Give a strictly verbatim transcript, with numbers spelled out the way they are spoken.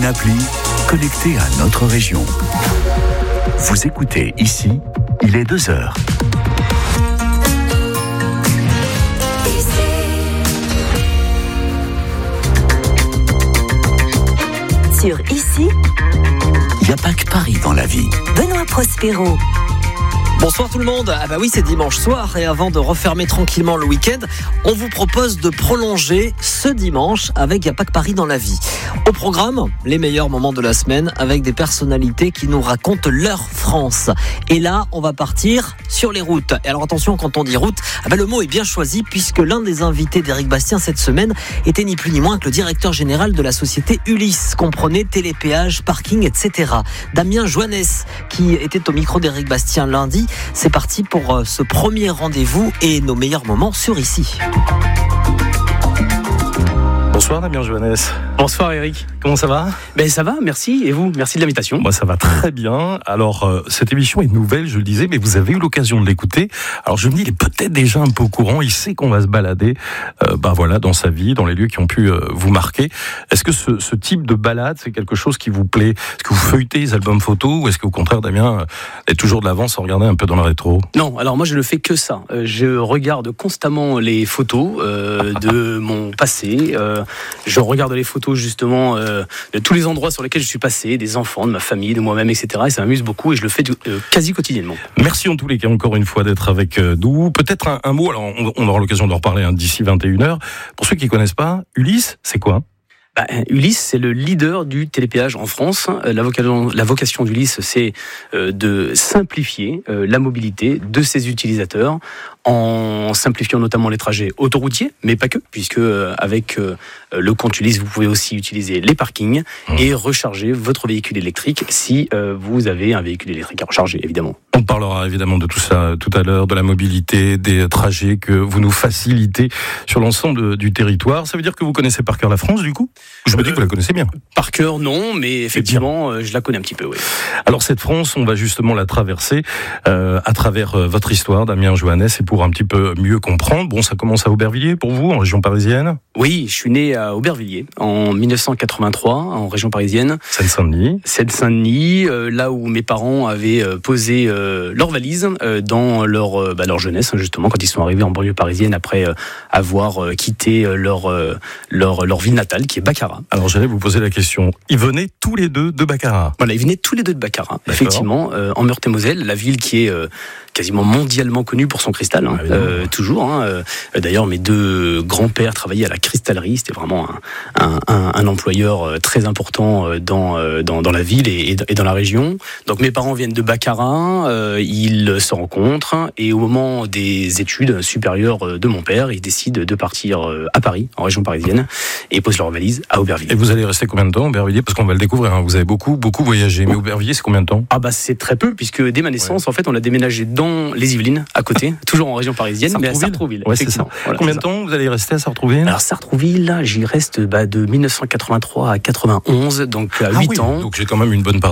une appli connectée à notre région. Vous écoutez ici, il est deux heures. Sur Ici, il n'y a pas que Paris dans la vie. Benoît Prospero. Bonsoir tout le monde. Ah bah oui, c'est dimanche soir et avant de refermer tranquillement le week-end, on vous propose de prolonger ce dimanche avec Y a pas que Paris dans la vie. Au programme, les meilleurs moments de la semaine avec des personnalités qui nous racontent leur France. Et là, on va partir sur les routes. Et alors attention, quand on dit route, ah bah le mot est bien choisi puisque l'un des invités d'Éric Bastien cette semaine était ni plus ni moins que le directeur général de la société Ulysse. Comprenez télépéage, parking, et cetera. Damien Joannès, qui était au micro d'Éric Bastien lundi. C'est parti pour ce premier rendez-vous et nos meilleurs moments sur Ici. Bonsoir Damien Joannès. Bonsoir Eric. Comment ça va ? Ben ça va, merci. Et vous ? Merci de l'invitation. Moi ça va très bien. Alors euh, cette émission est nouvelle, je le disais, mais vous avez eu l'occasion de l'écouter. Alors je me dis, il est peut-être déjà un peu au courant. Il sait qu'on va se balader, euh, bah voilà, dans sa vie, dans les lieux qui ont pu euh, vous marquer. Est-ce que ce, ce type de balade, c'est quelque chose qui vous plaît ? Est-ce que vous feuilletez les albums photos ou est-ce qu'au contraire, Damien est toujours de l'avant sans regarder un peu dans le rétro ? Non, alors moi je ne fais que ça. Euh, je regarde constamment les photos euh, de mon passé. Euh, je regarde les photos justement euh, de tous les endroits sur lesquels je suis passé, des enfants, de ma famille, de moi-même, et cetera. Et ça m'amuse beaucoup et je le fais euh, quasi quotidiennement. Merci en tous les cas encore une fois d'être avec nous. Peut-être un, un mot, alors on, on aura l'occasion d'en reparler hein, d'ici vingt et une heures. Pour ceux qui ne connaissent pas, Ulysse, c'est quoi ? Bah, Ulysse, c'est le leader du télépéage en France. La vocation, la vocation d'Ulysse, c'est euh, de simplifier euh, la mobilité de ses utilisateurs en simplifiant notamment les trajets autoroutiers, mais pas que, puisque euh, avec euh, le compte Ulysse, vous pouvez aussi utiliser les parkings mmh. et recharger votre véhicule électrique si euh, vous avez un véhicule électrique à recharger, évidemment. On parlera évidemment de tout ça tout à l'heure, de la mobilité, des trajets que vous nous facilitez sur l'ensemble du territoire. Ça veut dire que vous connaissez par cœur la France, du coup ? Je me dis que vous la connaissez bien. Par cœur, non, mais effectivement, euh, je la connais un petit peu, oui. Alors cette France, on va justement la traverser euh, à travers euh, votre histoire, Damien Joannès, et pour un petit peu mieux comprendre. Bon, ça commence à Aubervilliers pour vous, en région parisienne ? Oui, je suis né à Aubervilliers en dix-neuf cent quatre-vingt-trois, en région parisienne. Seine-Saint-Denis. Seine-Saint-Denis, euh, là où mes parents avaient euh, posé euh, leurs valises euh, dans leur, euh, bah, leur jeunesse, justement, quand ils sont arrivés en banlieue parisienne après euh, avoir euh, quitté euh, leur, euh, leur, leur ville natale, qui est Baccarat. Alors j'allais vous poser la question, ils venaient tous les deux de Baccarat ? Voilà, ils venaient tous les deux de Baccarat, D'accord. effectivement, euh, en Meurthe-et-Moselle, la ville qui est euh, quasiment mondialement connue pour son cristal, hein, euh, toujours. Hein, euh, d'ailleurs, mes deux grands-pères travaillaient à la cristallerie, c'était vraiment un, un, un employeur très important dans, dans, dans la ville et, et dans la région. Donc mes parents viennent de Baccarat, euh, ils se rencontrent et au moment des études supérieures de mon père, ils décident de partir à Paris, en région parisienne, et posent leur valise à Aubervilliers. Et vous allez rester combien de temps à Aubervilliers ? Parce qu'on va le découvrir, hein, vous avez beaucoup, beaucoup voyagé. Mais Aubervilliers, c'est combien de temps ? Ah bah c'est très peu, puisque dès ma naissance, ouais. en fait, on a déménagé dans les Yvelines, à côté, toujours en région parisienne, mais à Sartrouville. Ouais, c'est ça. Voilà, combien de temps vous allez rester à Sartrouville ? Alors Sartrouville, j'y reste bah, de dix-neuf cent quatre-vingt-trois à quatre-vingt-onze, donc à huit ah oui, ans. Donc j'ai quand même une bonne partie.